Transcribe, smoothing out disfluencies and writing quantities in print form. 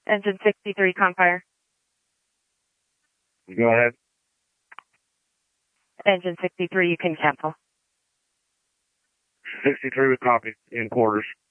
Engine 63, Confire. Go ahead. Engine 63, you can cancel. 63 with copy, in quarters.